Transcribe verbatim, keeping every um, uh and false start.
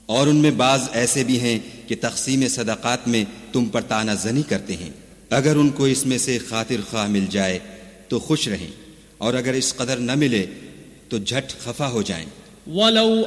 और उनमें बाज ऐसे भी हैं कि तक़सीम सदक़ात में तुम पर ताना ज़नी करते हैं। अगर उनको इसमें से खातिर ख्वाह मिल जाए तो खुश रहें, और अगर इस कदर न मिले तो झट खफा हो जाएं। वलौ